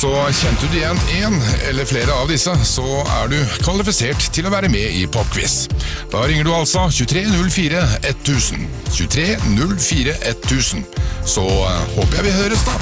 Så kjente du igjen en eller flere av disse, så du kvalifisert til å være med i Popquiz. Da ringer du altså 23 04 1000. 23 04 1000. Så håper jeg vi høres da.